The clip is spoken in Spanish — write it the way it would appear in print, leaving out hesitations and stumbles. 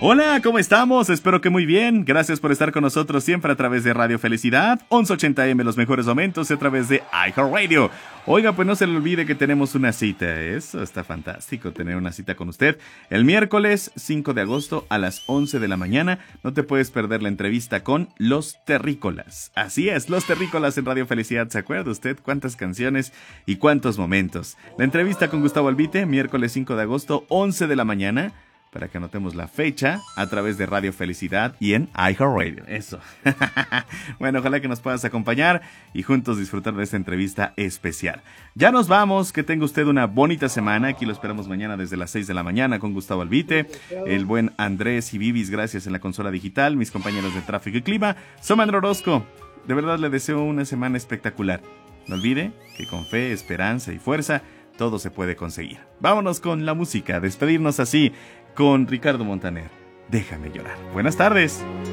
Hola, ¿cómo estamos? Espero que muy bien. Gracias por estar con nosotros siempre a través de Radio Felicidad, 1180M, los mejores momentos, y a través de iHeartRadio. Oiga, pues no se le olvide que tenemos una cita. Eso está fantástico, tener una cita con usted. El miércoles 5 de agosto a las 11 de la mañana. No te puedes perder la entrevista con Los Terrícolas. Así es, Los Terrícolas en Radio Felicidad. ¿Se acuerda usted cuántas canciones y cuántos momentos? La entrevista con Gustavo Albite, miércoles 5 de agosto, 11 de la mañana. Para que anotemos la fecha a través de Radio Felicidad y en iHeartRadio. Eso. Bueno, ojalá que nos puedas acompañar y juntos disfrutar de esta entrevista especial. Ya nos vamos. Que tenga usted una bonita semana. Aquí lo esperamos mañana desde las 6 de la mañana con Gustavo Albite, el buen Andrés y Vivis, gracias en la consola digital, mis compañeros de Tráfico y Clima. Soy Mandro Orozco. De verdad le deseo una semana espectacular. No olvide que con fe, esperanza y fuerza todo se puede conseguir. Vámonos con la música. Despedirnos así con Ricardo Montaner. Déjame llorar. Buenas tardes.